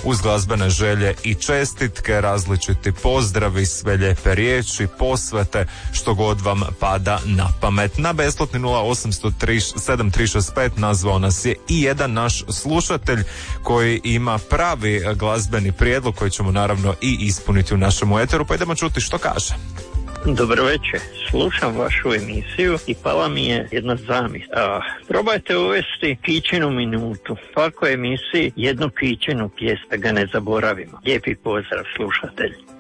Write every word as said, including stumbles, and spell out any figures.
uz glazbene želje i čestitke, različiti pozdravi, sve lijepe riječi, posvete, što god vam pada na pamet. Na besplatni nula osam tri sedam tri šest pet nazvao nas je i jedan naš slušatelj koji ima pravi glazbeni prijedlog koji ćemo naravno i ispuniti u našem eteru, pa idemo čuti što kaže. Dobro večer, slušam vašu emisiju i pala mi je jedna zamisao. A, probajte uvesti pićenu minutu. Svakoj emisiji jednu pićenu pjesmu, da ga ne zaboravimo. Lijepi pozdrav slušatelji.